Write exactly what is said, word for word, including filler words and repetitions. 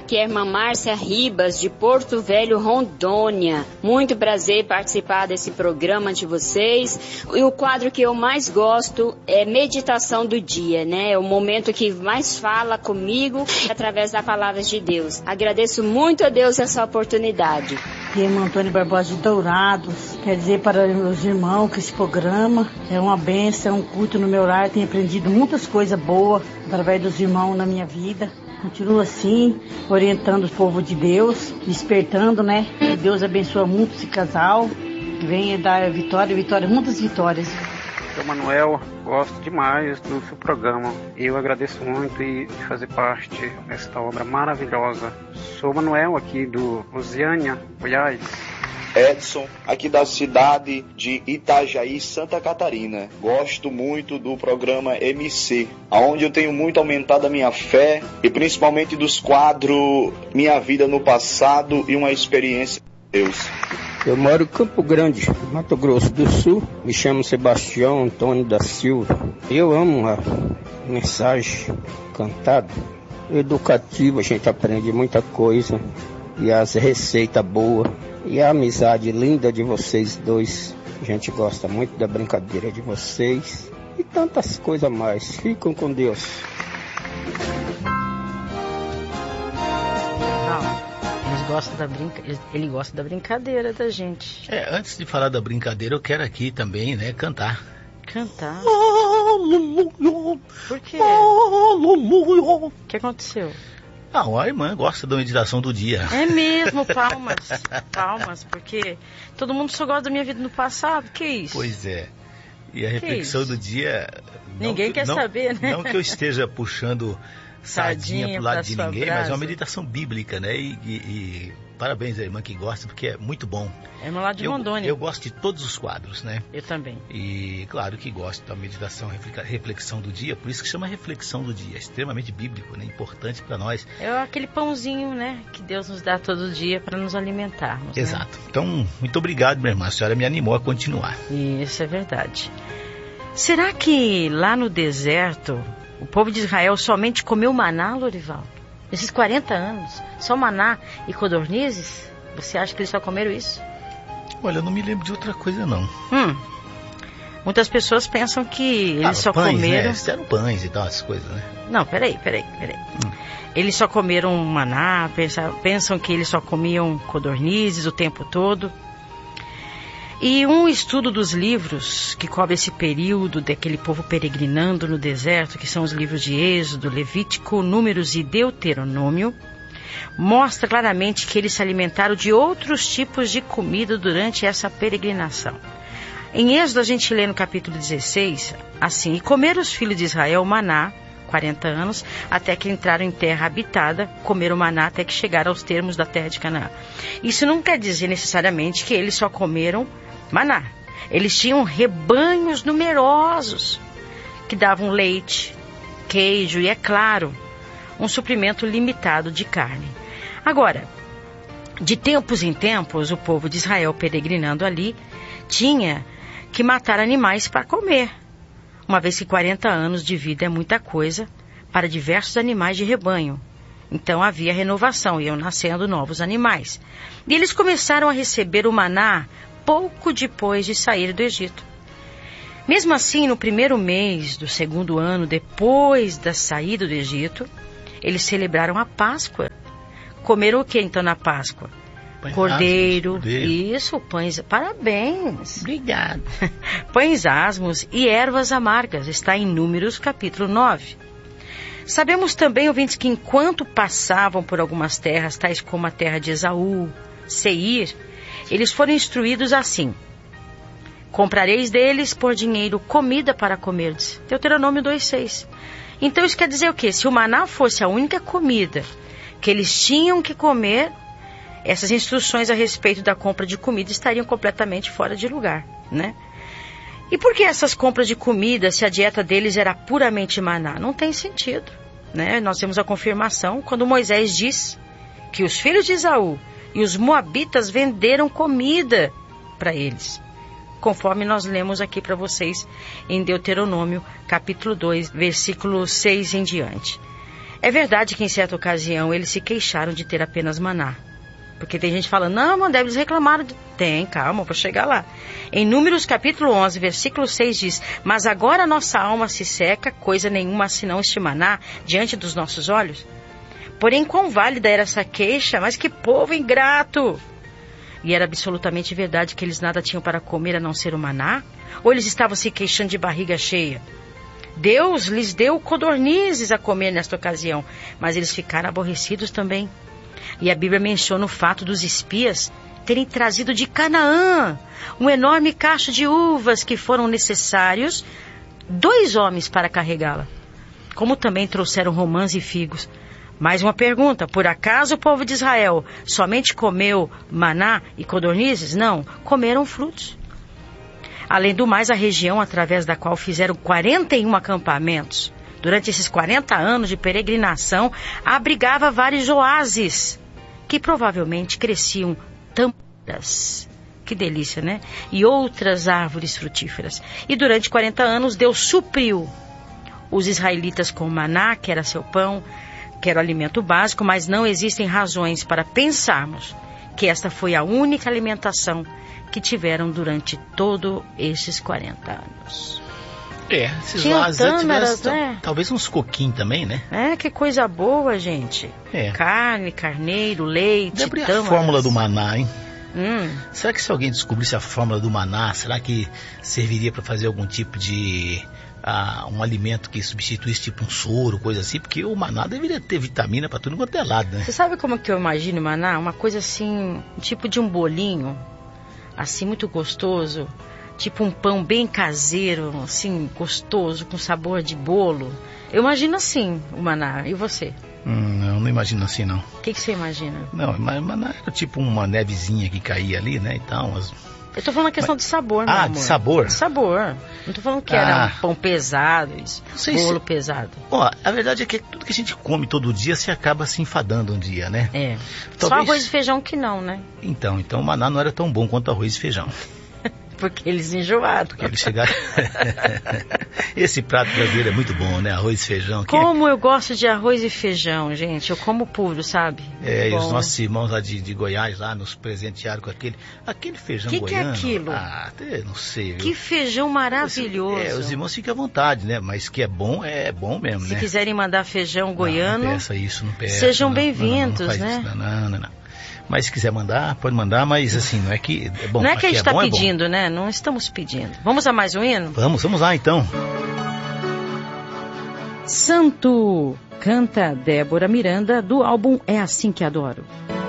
Aqui é a irmã Márcia Ribas, de Porto Velho, Rondônia. Muito prazer participar desse programa de vocês. E o quadro que eu mais gosto é Meditação do Dia, né? É o momento que mais fala comigo através da palavra de Deus. Agradeço muito a Deus essa oportunidade. E irmã Antônia Barbosa de Dourados, quer dizer para os irmãos que esse programa é uma bênção, é um culto no meu lar. Tenho aprendido muitas coisas boas através dos irmãos na minha vida. Continuo assim, orientando o povo de Deus, despertando, né? Que Deus abençoa muito esse casal, que venha dar vitória, vitória, muitas vitórias. Sou Manuel, gosto demais do seu programa. Eu agradeço muito e de fazer parte desta obra maravilhosa. Sou Manuel aqui do Lusiânia, Goiás. Edson, aqui da cidade de Itajaí, Santa Catarina. Gosto muito do programa M C, onde eu tenho muito aumentado a minha fé e principalmente dos quadros Minha Vida no Passado e uma Experiência de Deus. Eu moro em Campo Grande, Mato Grosso do Sul. Me chamo Sebastião Antônio da Silva. Eu amo a mensagem cantada, educativa, a gente aprende muita coisa. E as receitas boas. E a amizade linda de vocês dois. A gente gosta muito da brincadeira de vocês. E tantas coisas mais. Ficam com Deus. Eles gostam da brinca... Ele gosta da brincadeira da gente. É, antes de falar da brincadeira, eu quero aqui também, né, cantar. Cantar? Por quê? O que aconteceu? Ah, a irmã gosta da meditação do dia. É mesmo, palmas. Palmas, porque todo mundo só gosta da minha vida no passado. Que isso? Pois é. E a reflexão do dia... Ninguém não, quer não, saber, né? Não que eu esteja puxando sardinha, sardinha pro lado de ninguém, brasa. Mas é uma meditação bíblica, né? E, e, e parabéns à irmã que gosta, porque é muito bom. É lá de eu, Rondônia. Eu gosto de todos os quadros, né? Eu também. E claro que gosto da meditação, reflexão do dia, por isso que chama reflexão do dia. É extremamente bíblico, né? Importante para nós. É aquele pãozinho, né? Que Deus nos dá todo dia para nos alimentarmos. Exato. Né? Então, muito obrigado, minha irmã. A senhora me animou a continuar. Isso é verdade. Será que lá no deserto o povo de Israel somente comeu maná, Lorival? Nesses quarenta anos, só maná e codornizes? Você acha que eles só comeram isso? Olha, eu não me lembro de outra coisa, não. Hum. Muitas pessoas pensam que eles ah, só pães, comeram... Né? Fizeram pães e tal, essas coisas, né? Não, peraí, peraí, peraí. Hum. Eles só comeram maná, pensam, pensam que eles só comiam codornizes o tempo todo. E um estudo dos livros que cobre esse período daquele povo peregrinando no deserto, que são os livros de Êxodo, Levítico, Números e Deuteronômio, mostra claramente que eles se alimentaram de outros tipos de comida durante essa peregrinação. Em Êxodo a gente lê no capítulo dezesseis, assim, e comeram os filhos de Israel maná, quarenta anos, até que entraram em terra habitada, comeram maná até que chegaram aos termos da terra de Canaã. Isso não quer dizer necessariamente que eles só comeram maná. Eles tinham rebanhos numerosos que davam leite, queijo e, é claro, um suprimento limitado de carne. Agora, de tempos em tempos, o povo de Israel peregrinando ali tinha que matar animais para comer, uma vez que quarenta anos de vida é muita coisa para diversos animais de rebanho. Então havia renovação, iam nascendo novos animais. E eles começaram a receber o maná pouco depois de sair do Egito. Mesmo assim, no primeiro mês do segundo ano, depois da saída do Egito, eles celebraram a Páscoa. Comeram o que então na Páscoa? Pães cordeiro, asmos, cordeiro, isso, pães, parabéns. Obrigado. Pães asmos e ervas amargas, está em Números capítulo nove. Sabemos também, ouvintes, que enquanto passavam por algumas terras, tais como a terra de Esaú, Seir, eles foram instruídos assim: comprareis deles por dinheiro comida para comerdes. Deuteronômio dois, seis. Então isso quer dizer o quê? Se o maná fosse a única comida que eles tinham que comer, essas instruções a respeito da compra de comida estariam completamente fora de lugar, né? E por que essas compras de comida, se a dieta deles era puramente maná? Não tem sentido, né? Nós temos a confirmação quando Moisés diz que os filhos de Esaú e os moabitas venderam comida para eles, conforme nós lemos aqui para vocês em Deuteronômio, capítulo dois, versículo seis em diante. É verdade que em certa ocasião eles se queixaram de ter apenas maná. Porque tem gente falando, não, Mandé, eles reclamaram. De... Tem, calma, vou chegar lá. Em Números capítulo onze, versículo seis diz, mas agora nossa alma se seca, coisa nenhuma senão este maná diante dos nossos olhos. Porém, quão válida era essa queixa, mas que povo ingrato! E era absolutamente verdade que eles nada tinham para comer a não ser o maná? Ou eles estavam se queixando de barriga cheia? Deus lhes deu codornizes a comer nesta ocasião, mas eles ficaram aborrecidos também. E a Bíblia menciona o fato dos espias terem trazido de Canaã um enorme cacho de uvas que foram necessários dois homens para carregá-la. Como também trouxeram romãs e figos. Mais uma pergunta, por acaso o povo de Israel somente comeu maná e codornizes? Não, comeram frutos. Além do mais, a região através da qual fizeram quarenta e um acampamentos, durante esses quarenta anos de peregrinação, abrigava vários oásis, que provavelmente cresciam tâmaras, que delícia, né? E outras árvores frutíferas. E durante quarenta anos, Deus supriu os israelitas com maná, que era seu pão, que era o alimento básico, mas não existem razões para pensarmos que esta foi a única alimentação que tiveram durante todos esses quarenta anos. É, esses Tinha oásis tâmaras, tivessem, né? talvez uns coquinhos também, né? É, que coisa boa, gente. É. Carne, carneiro, leite, Lembrei a tâmaras. fórmula do maná, hein? Hum. Será que se alguém descobrisse a fórmula do maná, será que serviria para fazer algum tipo de... Ah, um alimento que substituísse tipo um soro, coisa assim? Porque o maná deveria ter vitamina para tudo quanto é lado, né? Você sabe como que eu imagino o maná? Uma coisa assim, tipo de um bolinho, assim, muito gostoso. Tipo um pão bem caseiro, assim, gostoso, com sabor de bolo. Eu imagino assim, o maná. E você? Hum, não, não imagino assim, não. O que, que você imagina? Não, mas maná era tipo uma nevezinha que caía ali, né? Então, as... Eu tô falando a questão mas... de sabor, meu Ah, amor. de sabor? De sabor. Não tô falando que ah. era um pão pesado, isso, bolo se... pesado. Ó, a verdade é que tudo que a gente come todo dia, se acaba se enfadando um dia, né? É. Talvez... Só arroz e feijão que não, né? Então, então o maná não era tão bom quanto arroz e feijão. Porque eles enjoaram. Porque eles chegaram... Esse prato brasileiro é muito bom, né? Arroz e feijão. Como é... eu gosto de arroz e feijão, gente. Eu como puro, sabe? É, bom. E os nossos irmãos lá de, de Goiás, lá nos presentearam com aquele... Aquele feijão que goiano. O que é aquilo? Ah, até não sei. Viu? Que feijão maravilhoso. É, os irmãos ficam à vontade, né? Mas que é bom, é bom mesmo, Se né? Se quiserem mandar feijão goiano... Não, não peça isso, não peça. Sejam bem-vindos, né? Isso, não, não, não, não. Mas se quiser mandar, pode mandar, mas assim, não é que é bom. Não é que a gente está é pedindo, é né? Não estamos pedindo. Vamos a mais um hino? Vamos, vamos lá então. Santo, canta Débora Miranda, do álbum É Assim Que Adoro.